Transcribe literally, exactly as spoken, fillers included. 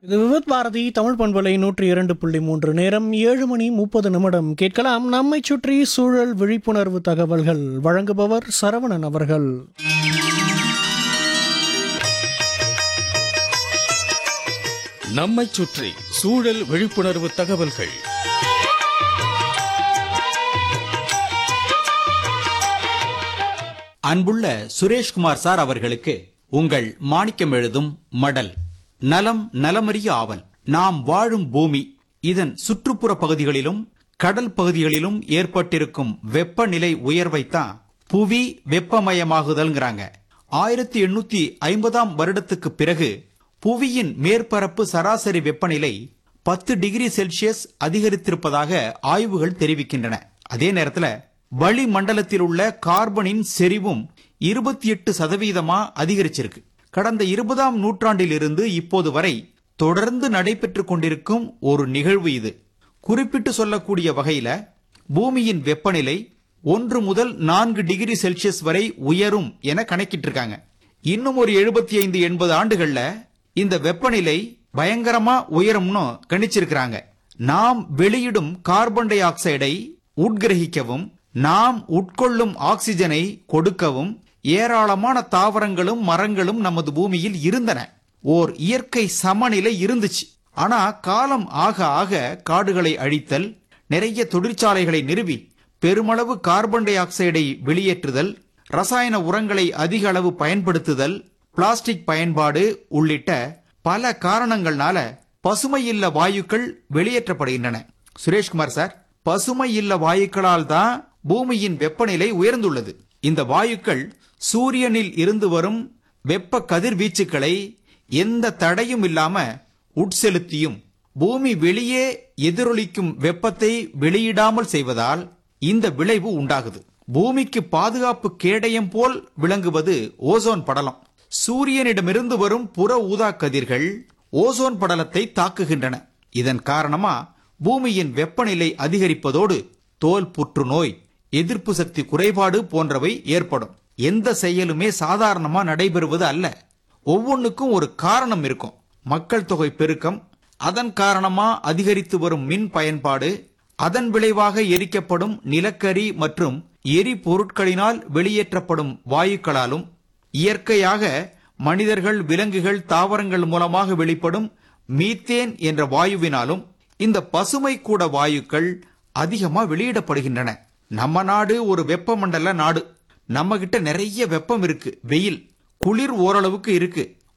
இது விவித் பாரதி தமிழ் பண்பலை நூற்றி இரண்டு புள்ளி மூன்று நேரம் ஏழு மணி முப்பது நிமிடம் கேட்கலாம். நம்மை சுற்றி சூழல் விழிப்புணர்வு தகவல்கள் வழங்குபவர் சரவணன் அவர்கள். நம்மை சுற்றி சூழல் விழிப்புணர்வு தகவல்கள். அன்புள்ள சுரேஷ்குமார் சார் அவர்களுக்கு உங்கள் மாணிக்கம் எழுதும் மடல். நலம் நலமறிய ஆவல். நாம் வாழும் பூமி, இதன் சுற்றுப்புற பகுதிகளிலும் கடல் பகுதிகளிலும் ஏற்பட்டிருக்கும் வெப்பநிலை உயர்வைத்தான் புவி வெப்பமயமாகுதல்ங்கிறாங்க. ஆயிரத்தி எண்ணூத்தி ஐம்பதாம் வருடத்துக்கு பிறகு புவியின் மேற்பரப்பு சராசரி வெப்பநிலை பத்து டிகிரி செல்சியஸ் அதிகரித்திருப்பதாக ஆய்வுகள் தெரிவிக்கின்றன. அதே நேரத்தில் வளிமண்டலத்தில் உள்ள கார்பனின் செறிவும் இருபத்தி எட்டு சதவீதமா அதிகரிச்சிருக்கு. கடந்த இருபதாம் நூற்றாண்டில் இருந்து இப்போது வரை தொடர்ந்து நடைபெற்றுக் கொண்டிருக்கும் ஒரு நிகழ்வு இது. குறிப்பிட்டு சொல்லக்கூடிய வகையில பூமியின் வெப்பநிலை ஒன்று முதல் நான்கு டிகிரி செல்சியஸ் வரை உயரும் என கணக்கிட்டிருக்காங்க. இன்னும் ஒரு எழுபத்தி ஐந்து எண்பது ஆண்டுகள்ல இந்த வெப்பநிலை பயங்கரமா உயரும்னு கணிச்சிருக்கிறாங்க. நாம் வெளியிடும் கார்பன் டை ஆக்சைடை உட்கிரகிக்கவும் நாம் உட்கொள்ளும் ஆக்சிஜனை கொடுக்கவும் ஏராளமான தாவரங்களும் மரங்களும் நமது பூமியில் இருந்தன. ஓர் இயற்கை சமநிலை இருந்துச்சு. ஆனா காலம் ஆக ஆக காடுகளை அழித்தல், நிறைய தொழிற்சாலைகளை நிறுவி பெருமளவு கார்பன் டை ஆக்சைடை வெளியேற்றுதல், ரசாயன உரங்களை அதிக அளவு பயன்படுத்துதல், பிளாஸ்டிக் பயன்பாடு உள்ளிட்ட பல காரணங்களால பசுமை இல்ல வாயுக்கள் வெளியேற்றப்படுகின்றன. சுரேஷ்குமார் சார், பசுமை இல்ல வாயுக்களால் தான் பூமியின் வெப்பநிலை உயர்ந்துள்ளது. இந்த வாயுக்கள் சூரியனில் இருந்து வரும் வெப்ப கதிர்வீச்சுக்களை எந்த தடையும் இல்லாம உட்செலுத்தியும் பூமி வெளியே எதிரொலிக்கும் வெப்பத்தை வெளியிடாமல் செய்வதால் இந்த விளைவு உண்டாகுது. பூமிக்கு பாதுகாப்பு கேடயம் போல் விளங்குவது ஓசோன் படலம். சூரியனிடமிருந்து வரும் புற ஊதா கதிர்கள் ஓசோன் படலத்தை தாக்குகின்றன. இதன் காரணமா பூமியின் வெப்பநிலை அதிகரிப்பதோடு தோல் புற்றுநோய், எதிர்ப்பு சக்தி குறைபாடு போன்றவை ஏற்படும். எந்த செயலுமே சாதாரணமா நடைபெறுவது அல்ல. ஒவ்வொன்றுக்கும் ஒரு காரணம் இருக்கும். மக்கள் தொகை பெருக்கம், அதன் காரணமா அதிகரித்து வரும் மின் பயன்பாடு, அதன் விளைவாக எரிக்கப்படும் நிலக்கரி மற்றும் எரி பொருட்களினால் வெளியேற்றப்படும் வாயுக்களாலும், இயற்கையாக மனிதர்கள், விலங்குகள், தாவரங்கள் மூலமாக வெளிப்படும் மீத்தேன் என்ற வாயுவினாலும் இந்த பசுமை கூட வாயுக்கள் அதிகமா வெளியிடப்படுகின்றன. நம்ம நாடு ஒரு வெப்பமண்டல நாடு. நம்ம கிட்ட நிறைய வெப்பம் இருக்கு. வெயில், குளிர் ஓரளவுக்கு இருக்கு.